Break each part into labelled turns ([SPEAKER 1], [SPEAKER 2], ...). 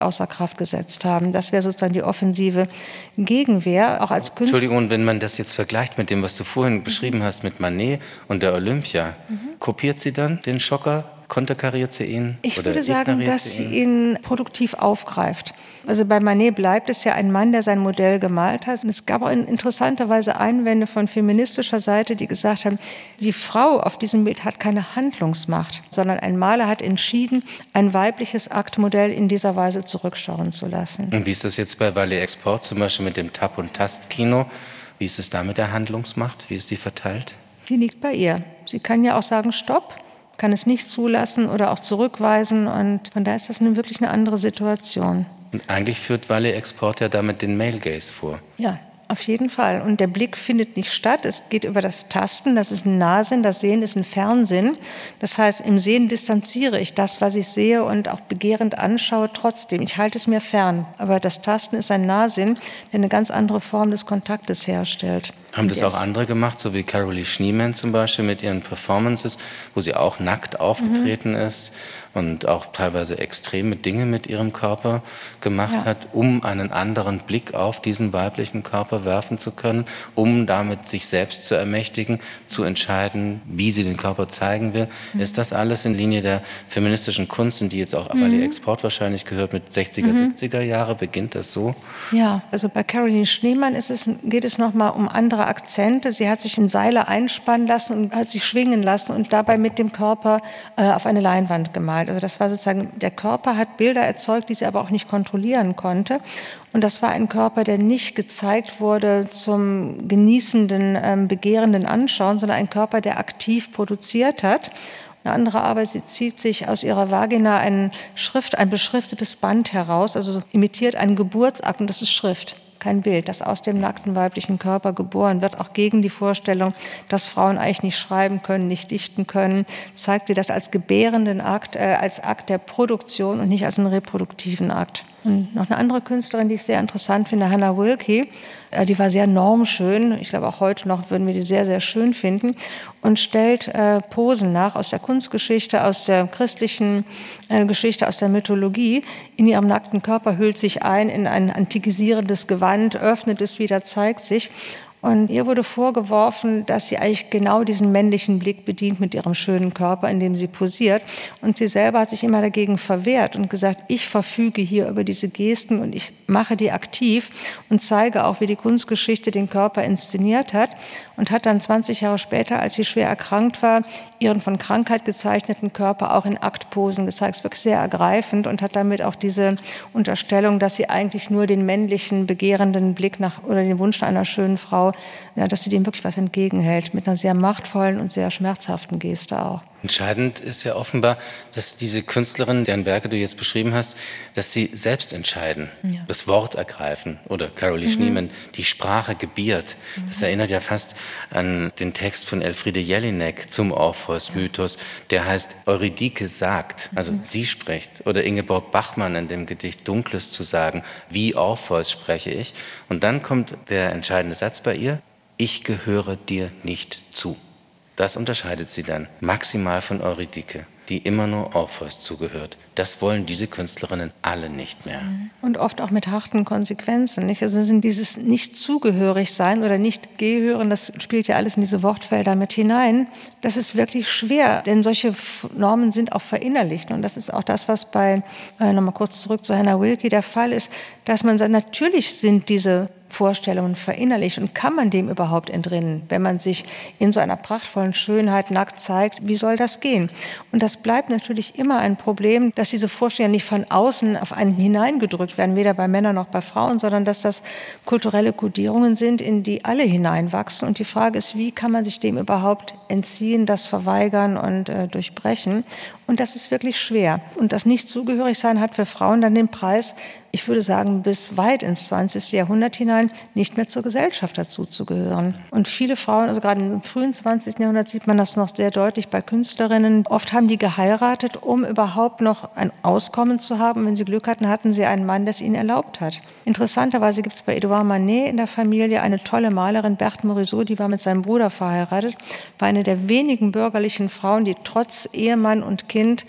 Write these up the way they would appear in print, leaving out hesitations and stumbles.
[SPEAKER 1] außer Kraft gesetzt haben. Das wäre sozusagen die offensive Gegenwehr, auch als Künstler.
[SPEAKER 2] Entschuldigung, wenn man das jetzt vergleicht mit dem, was du vorhin beschrieben hast, mit Manet und der Olympia, kopiert sie dann den Schocker? Konterkariert sie ihn?
[SPEAKER 1] Ich würde sagen, dass sie ihn produktiv aufgreift. Also bei Manet bleibt es ja ein Mann, der sein Modell gemalt hat. Und es gab auch interessanterweise Einwände von feministischer Seite, die gesagt haben, die Frau auf diesem Bild hat keine Handlungsmacht, sondern ein Maler hat entschieden, ein weibliches Aktmodell in dieser Weise zurückschauen zu lassen.
[SPEAKER 2] Und wie ist das jetzt bei Valley Export zum Beispiel mit dem Tap- und Tastkino? Wie ist es da mit der Handlungsmacht? Wie ist die verteilt?
[SPEAKER 1] Die liegt bei ihr. Sie kann ja auch sagen, stopp, kann es nicht zulassen oder auch zurückweisen. Und von daher ist das nun wirklich eine andere Situation.
[SPEAKER 2] Und eigentlich führt Valley Export ja damit den Male Gaze vor.
[SPEAKER 1] Ja, auf jeden Fall. Und der Blick findet nicht statt. Es geht über das Tasten, das ist ein Nahsinn, das Sehen ist ein Fernsinn. Das heißt, im Sehen distanziere ich das, was ich sehe und auch begehrend anschaue, trotzdem. Ich halte es mir fern. Aber das Tasten ist ein Nahsinn, der eine ganz andere Form des Kontaktes herstellt.
[SPEAKER 2] Haben das auch andere gemacht, so wie Carolee Schneemann zum Beispiel mit ihren Performances, wo sie auch nackt aufgetreten ist und auch teilweise extreme Dinge mit ihrem Körper gemacht hat, um einen anderen Blick auf diesen weiblichen Körper werfen zu können, um damit sich selbst zu ermächtigen, zu entscheiden, wie sie den Körper zeigen will. Ist das alles in Linie der feministischen Kunst, in die jetzt auch Valley Export wahrscheinlich gehört, mit 60er, 70er Jahre? Beginnt das so?
[SPEAKER 1] Ja, also bei Carolee Schneemann geht es nochmal um andere Akzente. Sie hat sich in Seile einspannen lassen und hat sich schwingen lassen und dabei mit dem Körper auf eine Leinwand gemalt. Also das war sozusagen, der Körper hat Bilder erzeugt, die sie aber auch nicht kontrollieren konnte. Und das war ein Körper, der nicht gezeigt wurde zum genießenden, begehrenden Anschauen, sondern ein Körper, der aktiv produziert hat. Eine andere Arbeit, sie zieht sich aus ihrer Vagina ein beschriftetes Band heraus, also imitiert einen Geburtsakt, und das ist Schrift. Kein Bild, das aus dem nackten weiblichen Körper geboren wird, auch gegen die Vorstellung, dass Frauen eigentlich nicht schreiben können, nicht dichten können, zeigt sie das als gebärenden Akt, als Akt der Produktion und nicht als einen reproduktiven Akt. Und noch eine andere Künstlerin, die ich sehr interessant finde, Hannah Wilke, die war sehr normschön, ich glaube auch heute noch würden wir die sehr, sehr schön finden, und stellt Posen nach aus der Kunstgeschichte, aus der christlichen Geschichte, aus der Mythologie. In ihrem nackten Körper hüllt sich ein in ein antikisierendes Gewand, öffnet es wieder, zeigt sich. Und ihr wurde vorgeworfen, dass sie eigentlich genau diesen männlichen Blick bedient mit ihrem schönen Körper, in dem sie posiert. Und sie selber hat sich immer dagegen verwehrt und gesagt, ich verfüge hier über diese Gesten und ich mache die aktiv und zeige auch, wie die Kunstgeschichte den Körper inszeniert hat. Und hat dann 20 Jahre später, als sie schwer erkrankt war, ihren von Krankheit gezeichneten Körper auch in Aktposen gezeigt. Das ist wirklich sehr ergreifend und hat damit auch diese Unterstellung, dass sie eigentlich nur den männlichen, begehrenden Blick nach oder den Wunsch einer schönen Frau, ja, dass sie dem wirklich was entgegenhält, mit einer sehr machtvollen und sehr schmerzhaften Geste auch.
[SPEAKER 2] Entscheidend ist ja offenbar, dass diese Künstlerinnen, deren Werke du jetzt beschrieben hast, dass sie selbst entscheiden, das Wort ergreifen. Oder Carolee Schneemann, die Sprache gebiert. Das erinnert ja fast an den Text von Elfriede Jelinek zum Orpheus-Mythos, der heißt Eurydike sagt, also sie spricht. Oder Ingeborg Bachmann in dem Gedicht Dunkles zu sagen, wie Orpheus spreche ich. Und dann kommt der entscheidende Satz bei ihr, ich gehöre dir nicht zu. Das unterscheidet sie dann maximal von Eurydike, die immer nur Orpheus zugehört. Das wollen diese Künstlerinnen alle nicht mehr.
[SPEAKER 1] Und oft auch mit harten Konsequenzen. Nicht? Also sind dieses Nicht-Zugehörig-Sein oder Nicht-Gehören, das spielt ja alles in diese Wortfelder mit hinein. Das ist wirklich schwer, denn solche Normen sind auch verinnerlicht. Und das ist auch das, was bei, nochmal kurz zurück zu Hannah Wilke, der Fall ist, dass man sagt, natürlich sind diese Vorstellungen verinnerlicht und kann man dem überhaupt entrinnen, wenn man sich in so einer prachtvollen Schönheit nackt zeigt, wie soll das gehen? Und das bleibt natürlich immer ein Problem, dass diese Vorstellungen nicht von außen auf einen hineingedrückt werden, weder bei Männern noch bei Frauen, sondern dass das kulturelle Kodierungen sind, in die alle hineinwachsen. Und die Frage ist, wie kann man sich dem überhaupt entziehen, das verweigern und durchbrechen? Und das ist wirklich schwer. Und das Nicht-Zugehörigsein hat für Frauen dann den Preis, ich würde sagen, bis weit ins 20. Jahrhundert hinein nicht mehr zur Gesellschaft dazuzugehören. Und viele Frauen, also gerade im frühen 20. Jahrhundert sieht man das noch sehr deutlich bei Künstlerinnen. Oft haben die geheiratet, um überhaupt noch ein Auskommen zu haben. Wenn sie Glück hatten, hatten sie einen Mann, der es ihnen erlaubt hat. Interessanterweise gibt es bei Edouard Manet in der Familie eine tolle Malerin, Berthe Morisot, die war mit seinem Bruder verheiratet, war eine der wenigen bürgerlichen Frauen, die trotz Ehemann und Kind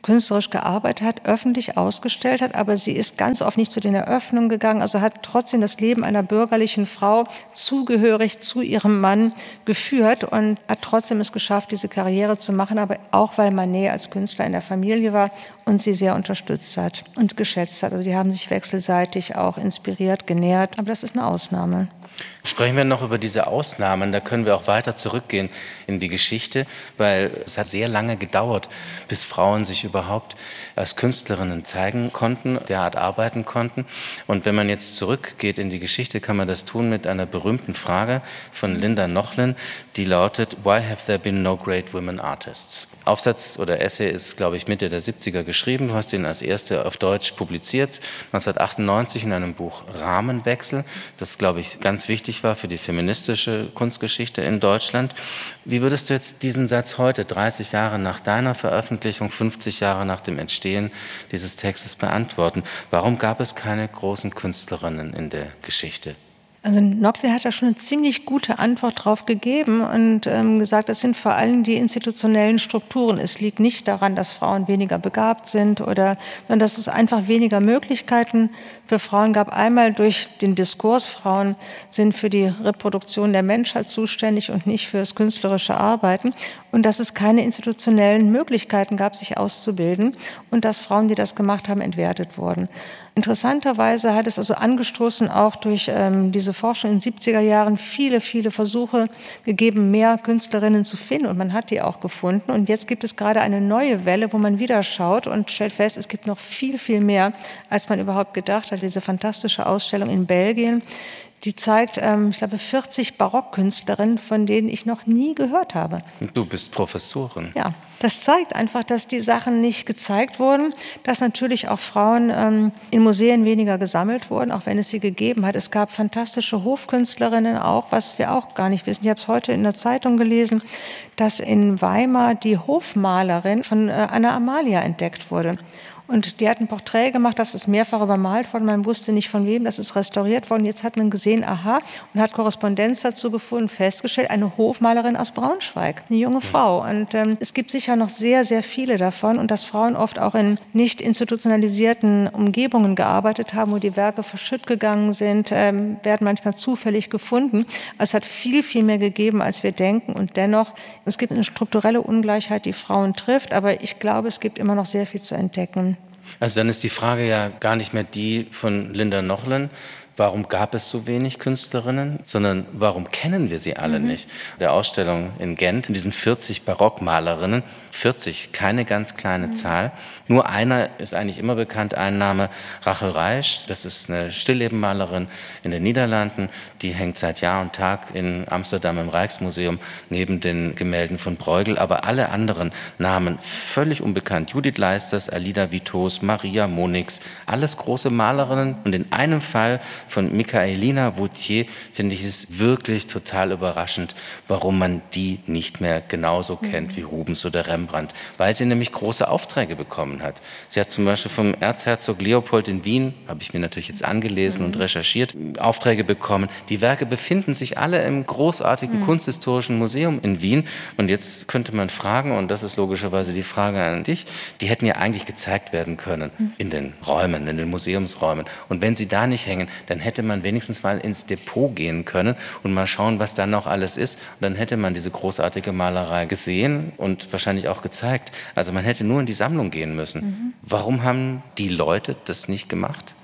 [SPEAKER 1] künstlerisch gearbeitet hat, öffentlich ausgestellt hat, aber sie ist ganz oft nicht zu den Eröffnungen gegangen, also hat trotzdem das Leben einer bürgerlichen Frau zugehörig zu ihrem Mann geführt und hat trotzdem es geschafft, diese Karriere zu machen, aber auch, weil Manet als Künstler in der Familie war und sie sehr unterstützt hat und geschätzt hat. Also die haben sich wechselseitig auch inspiriert, genährt, aber das ist eine Ausnahme.
[SPEAKER 2] Sprechen wir noch über diese Ausnahmen, da können wir auch weiter zurückgehen in die Geschichte, weil es hat sehr lange gedauert, bis Frauen sich überhaupt als Künstlerinnen zeigen konnten, derart arbeiten konnten. Und wenn man jetzt zurückgeht in die Geschichte, kann man das tun mit einer berühmten Frage von Linda Nochlin, die lautet: Why have there been no great women artists? Aufsatz oder Essay ist, glaube ich, Mitte der 70er geschrieben. Du hast ihn als erste auf Deutsch publiziert, 1998 in einem Buch Rahmenwechsel, das, glaube ich, ganz wichtig war für die feministische Kunstgeschichte in Deutschland. Wie würdest du jetzt diesen Satz heute, 30 Jahre nach deiner Veröffentlichung, 50 Jahre nach dem Entstehen dieses Textes beantworten? Warum gab es keine großen Künstlerinnen in der Geschichte?
[SPEAKER 1] Also Nochlin hat da schon eine ziemlich gute Antwort drauf gegeben und gesagt, das sind vor allem die institutionellen Strukturen. Es liegt nicht daran, dass Frauen weniger begabt sind, sondern dass es einfach weniger Möglichkeiten für Frauen gab. Einmal durch den Diskurs, Frauen sind für die Reproduktion der Menschheit zuständig und nicht für das künstlerische Arbeiten. Und dass es keine institutionellen Möglichkeiten gab, sich auszubilden und dass Frauen, die das gemacht haben, entwertet wurden. Interessanterweise hat es also angestoßen auch durch diese Forschung in den 70er Jahren viele Versuche gegeben, mehr Künstlerinnen zu finden und man hat die auch gefunden. Und jetzt gibt es gerade eine neue Welle, wo man wieder schaut und stellt fest, es gibt noch viel mehr, als man überhaupt gedacht hat. Diese fantastische Ausstellung in Belgien, die zeigt, ich glaube, 40 Barockkünstlerinnen, von denen ich noch nie gehört habe.
[SPEAKER 2] Du bist Professorin.
[SPEAKER 1] Ja, das zeigt einfach, dass die Sachen nicht gezeigt wurden, dass natürlich auch Frauen in Museen weniger gesammelt wurden, auch wenn es sie gegeben hat. Es gab fantastische Hofkünstlerinnen auch, was wir auch gar nicht wissen. Ich habe es heute in der Zeitung gelesen, dass in Weimar die Hofmalerin von Anna Amalia entdeckt wurde. Und die hat ein Porträt gemacht, das ist mehrfach übermalt worden. Man wusste nicht von wem, das ist restauriert worden. Jetzt hat man gesehen, aha, und hat Korrespondenz dazu gefunden, festgestellt, eine Hofmalerin aus Braunschweig, eine junge Frau. Und es gibt sicher noch sehr viele davon. Und dass Frauen oft auch in nicht institutionalisierten Umgebungen gearbeitet haben, wo die Werke verschütt gegangen sind, werden manchmal zufällig gefunden. Also es hat viel mehr gegeben, als wir denken. Und dennoch, es gibt eine strukturelle Ungleichheit, die Frauen trifft. Aber ich glaube, es gibt immer noch sehr viel zu entdecken.
[SPEAKER 2] Also dann ist die Frage ja gar nicht mehr die von Linda Nochlin, warum gab es so wenig Künstlerinnen, sondern warum kennen wir sie alle nicht? Der Ausstellung in Gent, in diesen 40 Barockmalerinnen, 40, keine ganz kleine Zahl. Nur einer ist eigentlich immer bekannt, ein Name, Rachel Reisch. Das ist eine Stilllebenmalerin in den Niederlanden. Die hängt seit Jahr und Tag in Amsterdam im Rijksmuseum neben den Gemälden von Bruegel. Aber alle anderen Namen völlig unbekannt. Judith Leisters, Alida Vitos, Maria Monix, alles große Malerinnen. Und in einem Fall von Michaelina Vautier finde ich es wirklich total überraschend, warum man die nicht mehr genauso kennt wie Rubens oder Rembrandt, weil sie nämlich große Aufträge bekommen hat. Sie hat zum Beispiel vom Erzherzog Leopold in Wien, habe ich mir natürlich jetzt angelesen und recherchiert, Aufträge bekommen. Die Werke befinden sich alle im großartigen Kunsthistorischen Museum in Wien. Und jetzt könnte man fragen, und das ist logischerweise die Frage an dich, die hätten ja eigentlich gezeigt werden können in den Räumen, in den Museumsräumen. Und wenn sie da nicht hängen, dann hätte man wenigstens mal ins Depot gehen können und mal schauen, was da noch alles ist. Und dann hätte man diese großartige Malerei gesehen und wahrscheinlich auch gezeigt. Also man hätte nur in die Sammlung gehen müssen. Warum haben die Leute das nicht gemacht?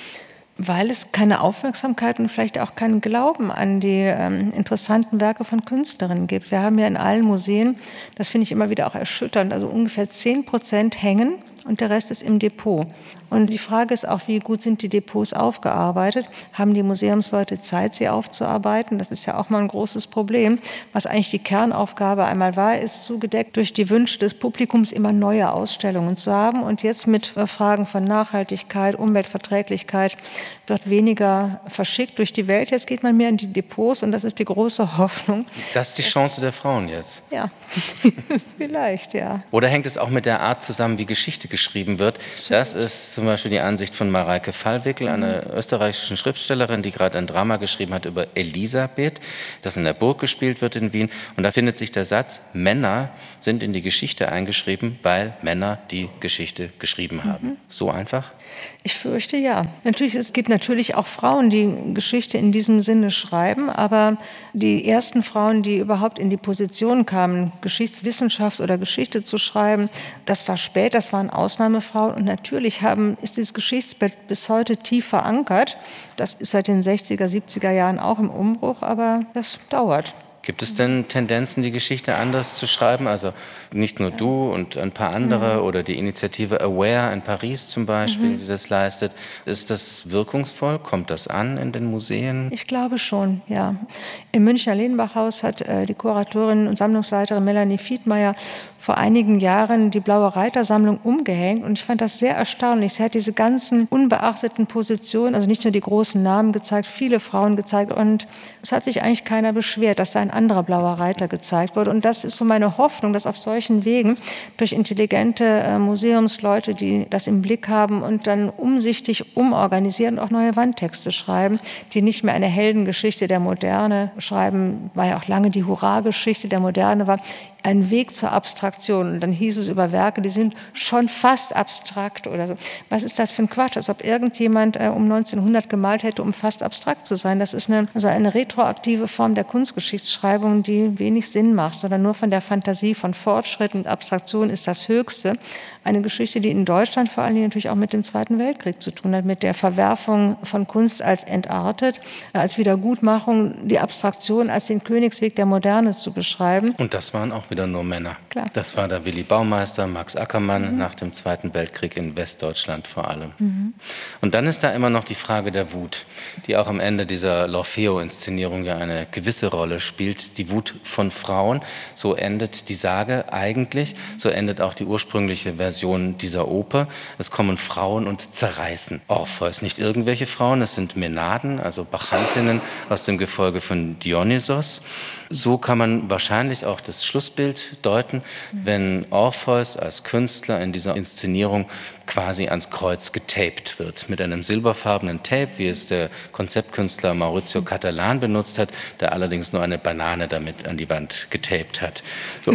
[SPEAKER 1] Weil es keine Aufmerksamkeit und vielleicht auch keinen Glauben an die interessanten Werke von Künstlerinnen gibt. Wir haben ja in allen Museen, das finde ich immer wieder auch erschütternd, also ungefähr 10% hängen und der Rest ist im Depot. Und die Frage ist auch, wie gut sind die Depots aufgearbeitet? Haben die Museumsleute Zeit, sie aufzuarbeiten? Das ist ja auch mal ein großes Problem. Was eigentlich die Kernaufgabe einmal war, ist zugedeckt durch die Wünsche des Publikums, immer neue Ausstellungen zu haben. Und jetzt mit Fragen von Nachhaltigkeit, Umweltverträglichkeit wird weniger verschickt durch die Welt. Jetzt geht man mehr in die Depots und das ist die große Hoffnung.
[SPEAKER 2] Das ist die Chance der Frauen jetzt.
[SPEAKER 1] Ja, vielleicht, ja.
[SPEAKER 2] Oder hängt es auch mit der Art zusammen, wie Geschichte geschrieben wird? Das ist zum Beispiel die Ansicht von Mareike Fallwickel, einer österreichischen Schriftstellerin, die gerade ein Drama geschrieben hat über Elisabeth, das in der Burg gespielt wird in Wien. Und da findet sich der Satz, Männer sind in die Geschichte eingeschrieben, weil Männer die Geschichte geschrieben haben. So einfach?
[SPEAKER 1] Ich fürchte ja. Es gibt natürlich auch Frauen, die Geschichte in diesem Sinne schreiben, aber die ersten Frauen, die überhaupt in die Position kamen, Geschichtswissenschaft oder Geschichte zu schreiben, das war spät, das waren Ausnahmefrauen und natürlich ist dieses Geschichtsbild bis heute tief verankert. Das ist seit den 60er, 70er Jahren auch im Umbruch, aber das dauert.
[SPEAKER 2] Gibt es denn Tendenzen, die Geschichte anders zu schreiben? Also nicht nur du und ein paar andere oder die Initiative Aware in Paris zum Beispiel, die das leistet. Ist das wirkungsvoll? Kommt das an in den Museen?
[SPEAKER 1] Ich glaube schon, ja. Im Münchner Lehnbach-Haus hat die Kuratorin und Sammlungsleiterin Melanie Fiedmeier vor einigen Jahren die Blaue Reiter-Sammlung umgehängt und ich fand das sehr erstaunlich. Sie hat diese ganzen unbeachteten Positionen, also nicht nur die großen Namen gezeigt, viele Frauen gezeigt und es hat sich eigentlich keiner beschwert, dass da ein anderer Blauer Reiter gezeigt wurde und das ist so meine Hoffnung, dass auf solchen Wegen durch intelligente Museumsleute, die das im Blick haben und dann umsichtig umorganisieren und auch neue Wandtexte schreiben, die nicht mehr eine Heldengeschichte der Moderne schreiben, war ja auch lange die Hurra-Geschichte der Moderne war, ein Weg zur Abstraktion. Und dann hieß es über Werke, die sind schon fast abstrakt oder so. Was ist das für ein Quatsch? Als ob irgendjemand um 1900 gemalt hätte, um fast abstrakt zu sein. Das ist eine retroaktive Form der Kunstgeschichtsschreibung, die wenig Sinn macht, sondern nur von der Fantasie von Fortschritt und Abstraktion ist das Höchste. Eine Geschichte, die in Deutschland vor allen Dingen natürlich auch mit dem Zweiten Weltkrieg zu tun hat, mit der Verwerfung von Kunst als entartet, als Wiedergutmachung, die Abstraktion als den Königsweg der Moderne zu beschreiben.
[SPEAKER 2] Und das waren auch wieder nur Männer.
[SPEAKER 1] Klar.
[SPEAKER 2] Das war der Willy Baumeister, Max Ackermann nach dem Zweiten Weltkrieg in Westdeutschland vor allem. Und dann ist da immer noch die Frage der Wut, die auch am Ende dieser L'Orfeo-Inszenierung ja eine gewisse Rolle spielt. Die Wut von Frauen, so endet die Sage eigentlich, so endet auch die ursprüngliche Version dieser Oper. Es kommen Frauen und zerreißen Orpheus. Nicht irgendwelche Frauen, es sind Mänaden, also Bacchantinnen aus dem Gefolge von Dionysos. So kann man wahrscheinlich auch das Schlussbild deuten, wenn Orpheus als Künstler in dieser Inszenierung quasi ans Kreuz getaped wird. Mit einem silberfarbenen Tape, wie es der Konzeptkünstler Maurizio Cattelan benutzt hat, der allerdings nur eine Banane damit an die Wand getaped hat. So.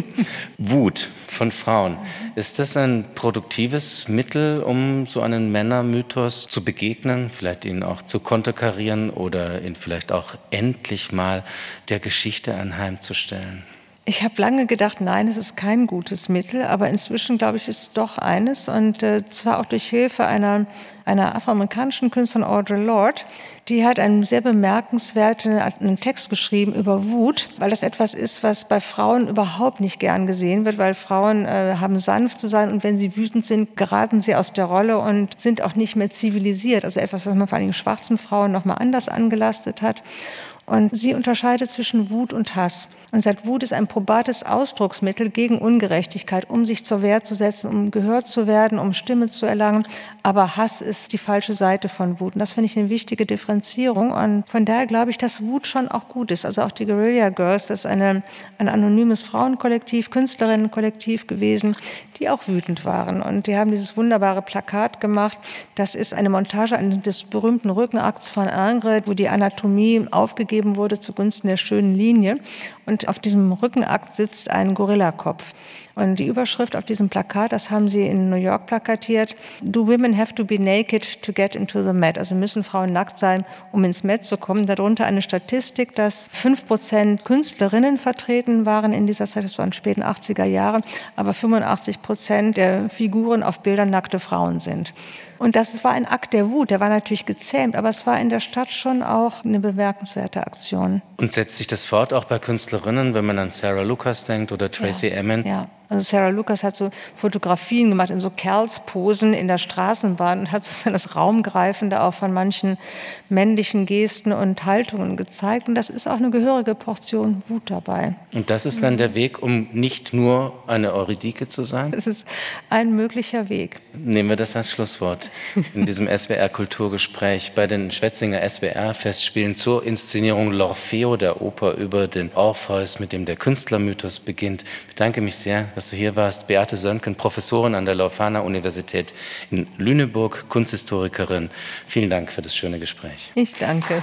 [SPEAKER 2] Wut von Frauen. Ist das ein produktives Mittel, um so einen Männermythos zu begegnen, vielleicht ihn auch zu konterkarieren oder ihn vielleicht auch endlich mal der Geschichte anheimzustellen?
[SPEAKER 1] Ich habe lange gedacht, nein, es ist kein gutes Mittel, aber inzwischen glaube ich, ist es doch eines und zwar auch durch Hilfe einer afroamerikanischen Künstlerin, Audre Lorde, die hat einen sehr bemerkenswerten Text geschrieben über Wut, weil das etwas ist, was bei Frauen überhaupt nicht gern gesehen wird, weil Frauen haben sanft zu sein und wenn sie wütend sind, geraten sie aus der Rolle und sind auch nicht mehr zivilisiert, also etwas, was man vor allem schwarzen Frauen noch mal anders angelastet hat. Und sie unterscheidet zwischen Wut und Hass. Und sagt, Wut ist ein probates Ausdrucksmittel gegen Ungerechtigkeit, um sich zur Wehr zu setzen, um gehört zu werden, um Stimme zu erlangen. Aber Hass ist die falsche Seite von Wut. Und das finde ich eine wichtige Differenzierung. Und von daher glaube ich, dass Wut schon auch gut ist. Also auch die Guerilla Girls, das ist ein anonymes Frauenkollektiv, Künstlerinnenkollektiv gewesen, die auch wütend waren. Und die haben dieses wunderbare Plakat gemacht. Das ist eine Montage des berühmten Rückenakts von Ingres, wo die Anatomie aufgegeben wurde zugunsten der schönen Linie. Und auf diesem Rückenakt sitzt ein Gorillakopf. Und die Überschrift auf diesem Plakat, das haben sie in New York plakatiert, Do women have to be naked to get into the Met? Also müssen Frauen nackt sein, um ins Met zu kommen. Darunter eine Statistik, dass 5% Künstlerinnen vertreten waren in dieser Zeit, das waren späten 80er Jahre, aber 85% der Figuren auf Bildern nackte Frauen sind. Und das war ein Akt der Wut, der war natürlich gezähmt, aber es war in der Stadt schon auch eine bemerkenswerte Aktion.
[SPEAKER 2] Und setzt sich das fort auch bei Künstlerinnen, wenn man an Sarah Lucas denkt oder Tracey Emin?
[SPEAKER 1] Ja. Also Sarah Lucas hat so Fotografien gemacht in so Kerlsposen in der Straßenbahn und hat so das Raumgreifende auch von manchen männlichen Gesten und Haltungen gezeigt. Und das ist auch eine gehörige Portion Wut dabei.
[SPEAKER 2] Und das ist dann der Weg, um nicht nur eine Eurydike zu sein?
[SPEAKER 1] Das ist ein möglicher Weg.
[SPEAKER 2] Nehmen wir das als Schlusswort in diesem SWR-Kulturgespräch bei den Schwetzinger SWR-Festspielen zur Inszenierung L'Orfeo, der Oper über den Orpheus, mit dem der Künstlermythos beginnt. Ich bedanke mich sehr, dass du hier warst. Beate Sönken, Professorin an der Leuphana-Universität in Lüneburg, Kunsthistorikerin. Vielen Dank für das schöne Gespräch.
[SPEAKER 1] Ich danke.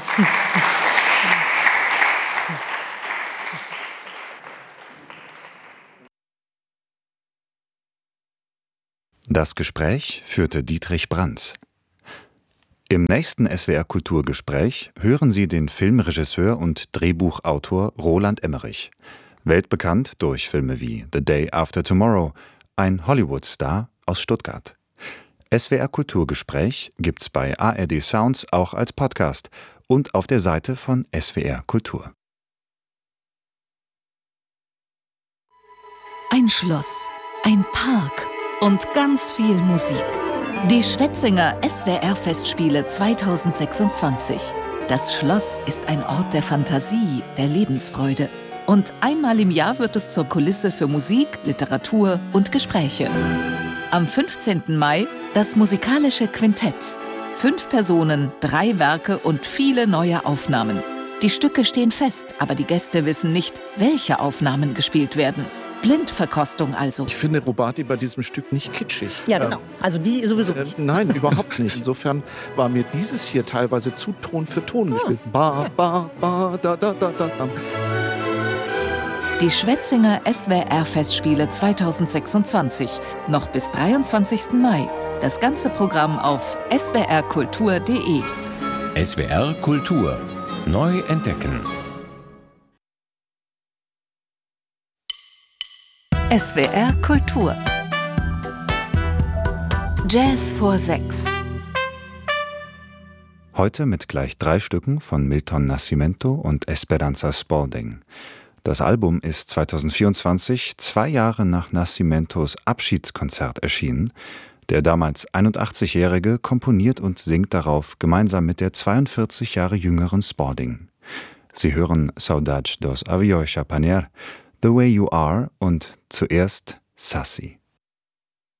[SPEAKER 3] Das Gespräch führte Dietrich Brands. Im nächsten SWR-Kulturgespräch hören Sie den Filmregisseur und Drehbuchautor Roland Emmerich. Weltbekannt durch Filme wie The Day After Tomorrow, ein Hollywood-Star aus Stuttgart. SWR-Kulturgespräch gibt's bei ARD Sounds auch als Podcast und auf der Seite von SWR Kultur.
[SPEAKER 4] Ein Schloss, ein Park und ganz viel Musik. Die Schwetzinger SWR-Festspiele 2026. Das Schloss ist ein Ort der Fantasie, der Lebensfreude. Und einmal im Jahr wird es zur Kulisse für Musik, Literatur und Gespräche. Am 15. Mai das musikalische Quintett. 5 Personen, 3 Werke und viele neue Aufnahmen. Die Stücke stehen fest, aber die Gäste wissen nicht, welche Aufnahmen gespielt werden. Blindverkostung also.
[SPEAKER 5] Ich finde Robati bei diesem Stück nicht kitschig.
[SPEAKER 6] Ja, genau. Also die sowieso nicht.
[SPEAKER 5] Nein, überhaupt nicht. Insofern war mir dieses hier teilweise zu Ton für Ton gespielt. Ba, ba, ba, da, da, da, da, da.
[SPEAKER 4] Die Schwetzinger SWR-Festspiele 2026. Noch bis 23. Mai. Das ganze Programm auf swrkultur.de.
[SPEAKER 7] SWR Kultur. Neu entdecken.
[SPEAKER 4] SWR Kultur. Jazz vor 6.
[SPEAKER 3] Heute mit gleich 3 Stücken von Milton Nascimento und Esperanza Spalding. Das Album ist 2024, 2 Jahre nach Nascimentos Abschiedskonzert erschienen. Der damals 81-Jährige komponiert und singt darauf gemeinsam mit der 42 Jahre jüngeren Spalding. Sie hören Saudade dos Aviões Chapaner, The Way You Are und zuerst Sassy.